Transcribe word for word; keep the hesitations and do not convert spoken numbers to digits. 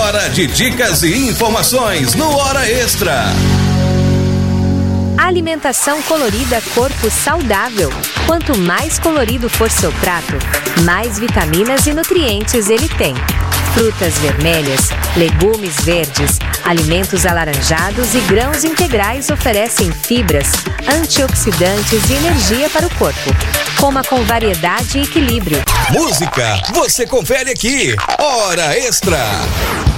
Hora de dicas e informações no Hora Extra. Alimentação colorida, corpo saudável. Quanto mais colorido for seu prato, mais vitaminas e nutrientes ele tem. Frutas vermelhas, legumes verdes, alimentos alaranjados e grãos integrais oferecem fibras, antioxidantes e energia para o corpo. Coma com variedade e equilíbrio. Música, você confere aqui. Hora Extra.